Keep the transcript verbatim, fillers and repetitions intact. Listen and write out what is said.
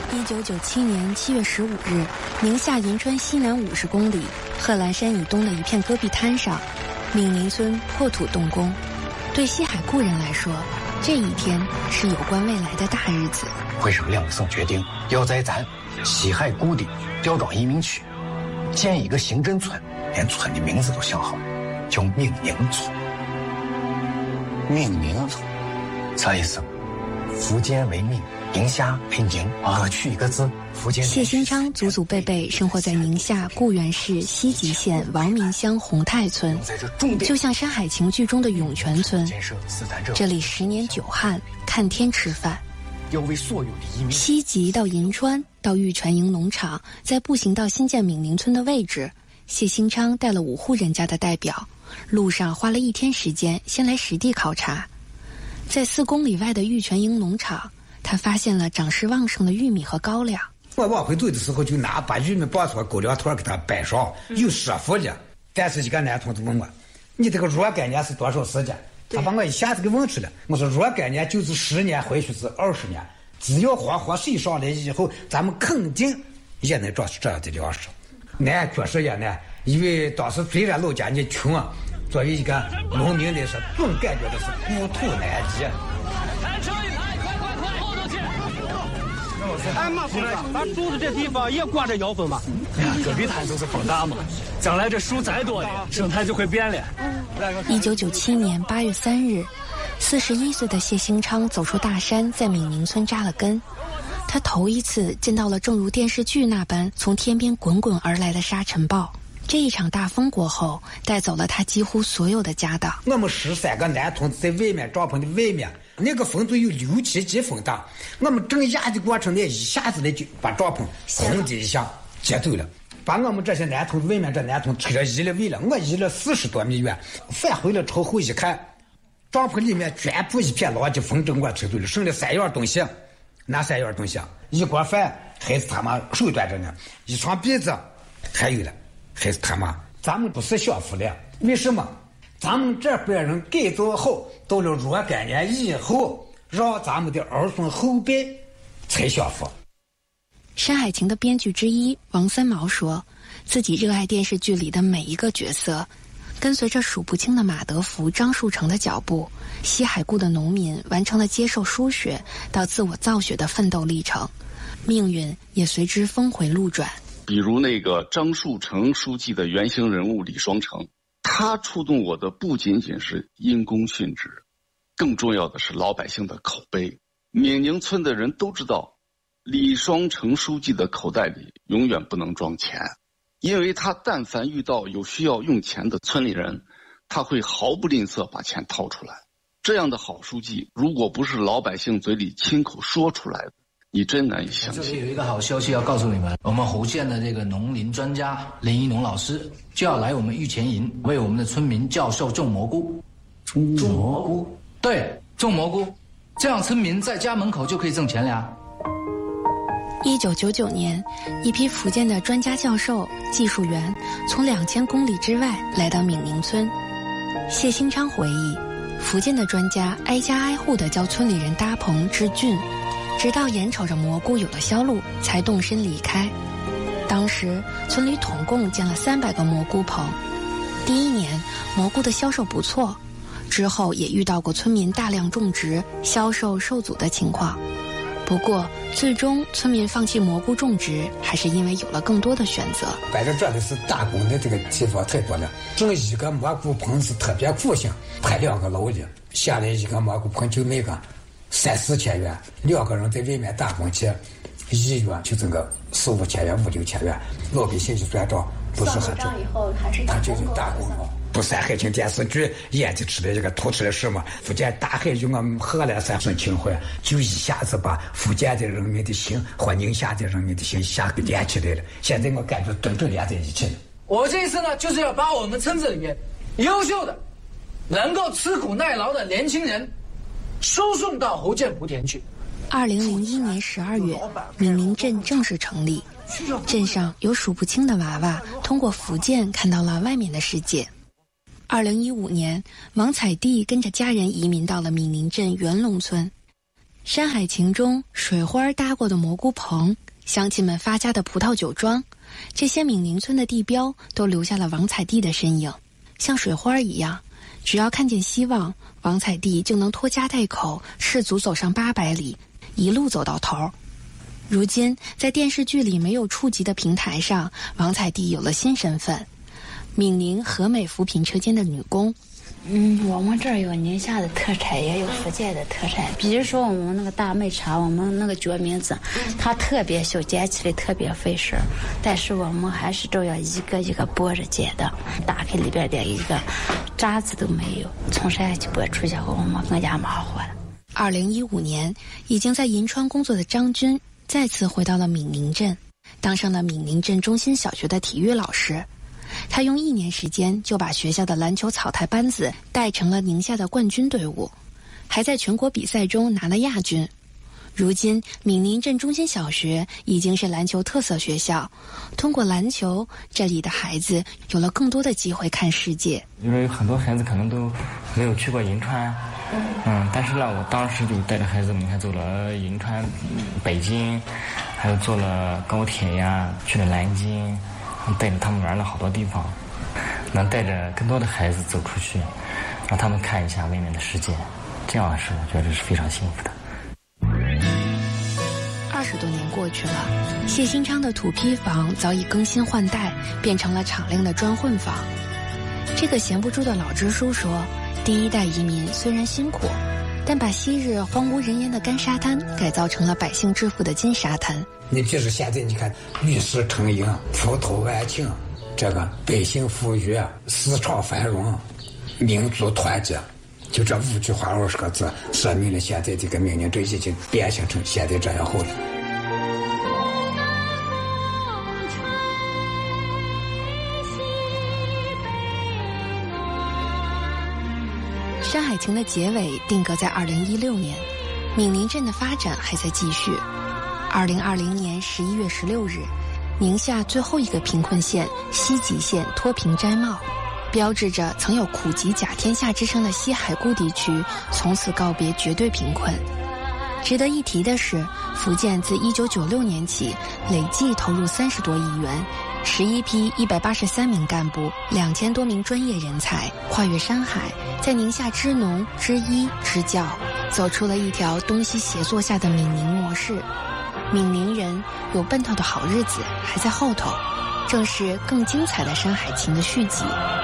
一九九七年七月十五日，宁夏银川西南五十公里贺兰山以东的一片戈壁滩上，闽宁村破土动工。对西海固人来说，这一天是有关未来的大日子。 会省两省决定要在咱西海固的刁庄移民区建一个行政村，连村的名字都想好了，叫闽宁村。闽宁村啥意思？福建为闽，宁夏为宁，各取一个字。福建。 谢兴昌祖祖辈辈生活在宁夏固原市西吉县王明乡洪泰村，就像《山海情》剧中的涌泉村。这里十年九旱，看天吃饭。 要为所有的移民。 西吉到银川到玉泉营农场，在步行到新建闽宁村的位置，谢兴昌带了五户人家的代表，路上花了一天时间，先来实地考察。在四公里外的玉泉营农场，他发现了长势旺盛的玉米和高粱。 我往回走的时候，就拿把玉米绑出狗粮团给他摆上，有说服的。但是一个男同志问我：“你这个若干年是多少时间？”他把我一下子给问出来。我说：“若干年就是十年，回去是二十年。只要黄河水上来以后，咱们肯定也能长出这样的粮食。”难，确实也难，因为当时虽然老家你穷啊。作为一个农民来说，总感觉的是故土难移。 车一排，快快快，后头去！哎，马同志，咱住的这地方也挂着妖风吧？ 哎呀，戈壁滩就是风大嘛，将来这树再多的，生态就会变了。 一九九七年八月三日，四十一岁的谢兴昌走出大山，在闽宁村扎了根。他头一次见到了正如电视剧那般从天边滚滚而来的沙尘暴。这一场大风过后，带走了他几乎所有的家当。 我们十三个男同志在外面帐篷的外面，那个风就有六七级风大，我们正压的过程呢，一下子呢就把帐篷轰的一下接走了，把我们这些男同志外面这男同志车移了位了，我移了四十多米远，返回了朝后一看，帐篷里面全部一片狼藉，风筝我吹走了，剩了三样东西，哪三样东西？一锅饭还是他妈手端着呢，一床被子还有了。还是他妈，咱们不是享福了？为什么？咱们这辈人改造好，到了若干年以后，让咱们的儿孙后辈才享福。 《山海情》的编剧之一王三毛说，自己热爱电视剧里的每一个角色，跟随着数不清的马德福、张树成的脚步，西海固的农民完成了接受输血到自我造血的奋斗历程，命运也随之峰回路转。 比如那个张树成书记的原型人物李双成，他触动我的不仅仅是因公殉职，更重要的是老百姓的口碑。闽宁村的人都知道，李双成书记的口袋里永远不能装钱，因为他但凡遇到有需要用钱的村里人，他会毫不吝啬把钱掏出来。这样的好书记，如果不是老百姓嘴里亲口说出来的，你真难以相信。 这里有一个好消息要告诉你们，我们侯县的这个农林专家林一农老师就要来我们玉泉营，为我们的村民教授种蘑菇。 种蘑菇？ 对，种蘑菇，这样村民在家门口就可以挣钱了呀。 一九九九年，一批福建的专家教授、技术员从两千公里之外来到闽宁村。谢兴昌回忆，福建的专家挨家挨户地教村里人搭棚治菌，直到眼瞅着蘑菇有了销路，才动身离开。当时村里统共建了三百个蘑菇棚。第一年，蘑菇的销售不错，之后也遇到过村民大量种植、销售受阻的情况。不过，最终村民放弃蘑菇种植，还是因为有了更多的选择。 反正这里是打工的这个地方太多了，种一个蘑菇棚是特别苦心，派两个劳力下来一个蘑菇棚就那个三四千元，两个人在外面打工去，一月就挣个四五千元、五六千元，老百姓就算账不是很账以后还是他就是打工了。不山海情电视剧演的出来这个突出来什么？福建大海用我们荷兰山水情怀，就一下子把福建的人民的心和宁夏的人民的心一下给连起来了。现在我感觉真正连在一起了。 我这次呢，就是要把我们村子里面优秀的、能够吃苦耐劳的年轻人输送到侯建莆田去。 二零零一年十二月，闽宁镇正式成立，镇上有数不清的娃娃通过福建看到了外面的世界。二零一五年，王彩娣跟着家人移民到了闽宁镇元龙村。 山海情中水花搭过的蘑菇棚，乡亲们发家的葡萄酒庄，这些闽宁村的地标都留下了王彩娣的身影。像水花一样，只要看见希望，王彩娣就能拖家带口，赤足走上八百里，一路走到头。如今在电视剧里没有触及的平台上，王彩娣有了新身份，闽宁和美扶贫车间的女工。 嗯，我们这儿有宁夏的特产，也有福建的特产。比如说我们那个大麦茶，我们那个决明子，它特别小，捡起来特别费事，但是我们还是照样一个一个剥着捡的，打开里边连一个渣子都没有。从山去剥出去后，我们更加忙活了。 二零一五年，已经在银川工作的张军再次回到了闽宁镇，当上了闽宁镇中心小学的体育老师。他用一年时间就把学校的篮球草台班子带成了宁夏的冠军队伍，还在全国比赛中拿了亚军。如今闽宁镇中心小学已经是篮球特色学校，通过篮球，这里的孩子有了更多的机会看世界。 因为很多孩子可能都没有去过银川，嗯，但是呢，我当时就带着孩子们，看走了银川、北京，还有坐了高铁呀，去了南京，带着他们玩了好多地方，能带着更多的孩子走出去，让他们看一下外面的世界，这样是我觉得是非常幸福的。 二十多年过去了，谢新昌的土坯房早已更新换代，变成了敞亮的砖混房。这个闲不住的老支书说，第一代移民虽然辛苦，但把昔日荒无人烟的干沙滩改造成了百姓致富的金沙滩。 你比如说现在你看，玉石成营，葡萄安庆，这个百姓富裕，市场繁荣，民族团结，就这五句话二十个字，说明了现在这个闽宁镇已经变形成现在这样后了。 《山海情》的结尾定格在二零一六年，闽宁镇的发展还在继续。二零二零年十一月十六日，宁夏最后一个贫困县西吉县脱贫摘帽，标志着曾有苦极甲天下之称的西海固地区从此告别绝对贫困。值得一提的是，福建自一九九六年起累计投入三十多亿元，十一批一百八十三名干部，两千多名专业人才，跨越山海，在宁夏支农、支医、支教，走出了一条东西协作下的闽宁模式。闽宁人有奔头的好日子还在后头，正是更精彩的《山海情》的续集。